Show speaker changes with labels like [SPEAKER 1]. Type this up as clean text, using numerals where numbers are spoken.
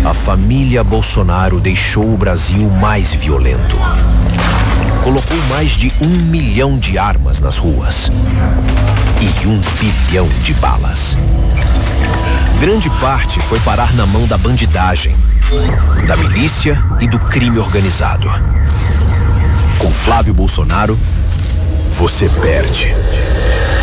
[SPEAKER 1] A família Bolsonaro deixou o Brasil mais violento. Colocou mais de 1 milhão de armas nas ruas e 1 bilhão de balas. Grande parte foi parar na mão da bandidagem, da milícia e do crime organizado. Com Flávio Bolsonaro, você perde.